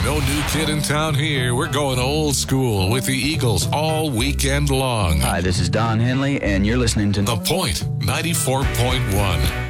No new kid in town here. We're going old school with the Eagles all weekend long. Hi, this is Don Henley, and you're listening to The Point 94.1.